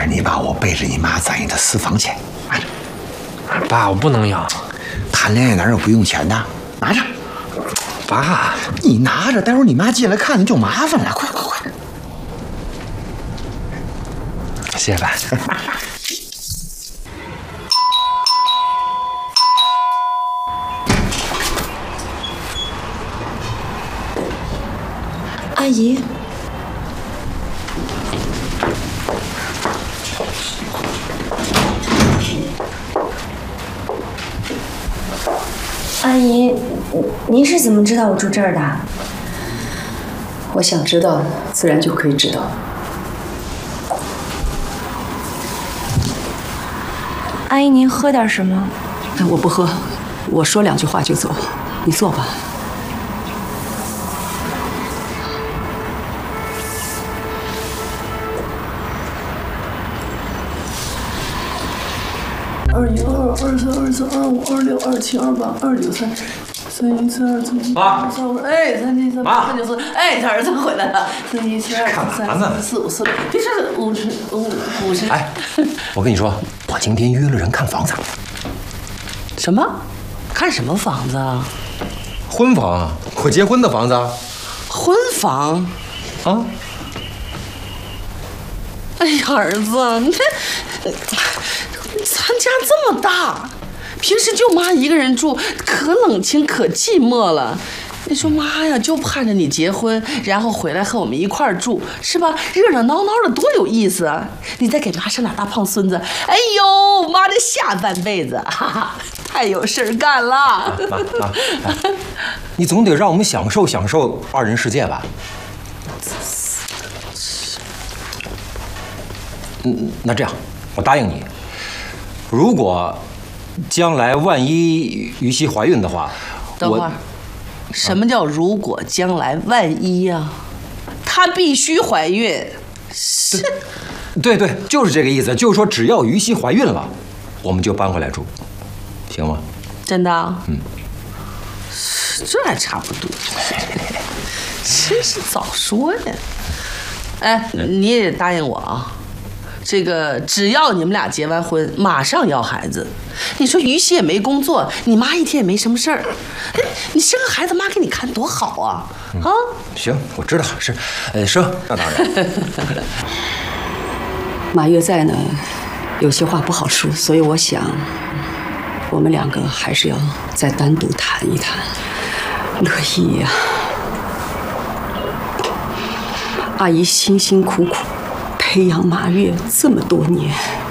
是你把我背着你妈攒下的私房钱，拿着。 爸，我不能要。 谈恋爱哪有不用钱的？拿着。 爸， 你拿着，待会儿你妈进来看见就麻烦了。快快快！ 谢谢爸。 阿姨，阿姨，您是怎么知道我住这儿的？ 我想知道，自然就可以知道。 阿姨，您喝点什么？ 我不喝，我说2句话就走。你坐吧。 2122325262272829325627282932，哎，372394，哎，他儿子回来了，317234344546，这是50。 哎，我跟你说，我今天约了人看房子。 什么？看什么房子啊？ 婚房，我结婚的房子。 婚房？ 啊？ 哎呀，儿子，你看，咱家这么大，平时就妈一个人住，可冷清可寂寞了。你说妈呀，就盼着你结婚，然后回来和我们一块儿住，是吧？热热闹闹的多有意思啊！你再给妈生俩大胖孙子，哎呦，妈这下半辈子，哈哈，太有事儿干了。 妈，你总得让我们享受享受2人世界吧？那这样，我答应你，如果将来万一于西怀孕的话， 等会儿。什么叫如果将来万一呀？她必须怀孕。是。 对，就是这个意思。就是说，只要于西怀孕了，我们就搬回来住，行吗？ 真的？这还差不多。真是早说呀！哎，你也答应我啊。这个只要你们俩结完婚，马上要孩子。你说于西也没工作，你妈一天也没什么事儿，哎，你生个孩子，妈给你看多好啊！啊， 行，我知道是，生那当然。 马月在呢，有些话不好说，所以我想，我们2个还是要再单独谈一谈。乐意呀，阿姨辛辛苦苦培养马月这么多年。